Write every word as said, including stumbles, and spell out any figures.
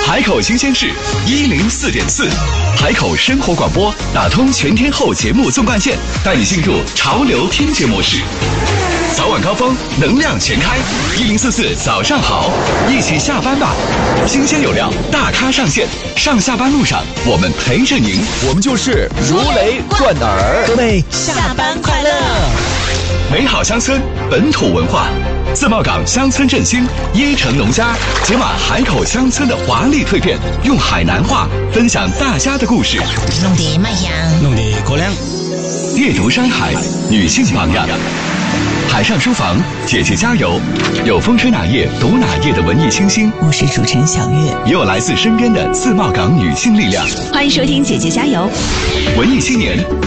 海口新鲜事一零四点四，海口生活广播打通全天候节目纵贯线，带你进入潮流听觉模式。早晚高峰，能量全开，一零四四早上好，一起下班吧。新鲜有料，大咖上线，上下班路上我们陪着您， 我们就是如雷贯耳。 各位下班快乐！ 美好乡村，本土文化。自贸港乡村振兴，椰城农家解码海口乡村的华丽蜕变，用海南话分享大家的故事。 弄得卖香， 弄得过亮。 阅读山海，女性榜样。海上书房，姐姐加油！有风吹哪页读哪页的文艺清新， 我是主持人小月， 也有来自身边的自贸港女性力量。 欢迎收听姐姐加油！ 文艺青年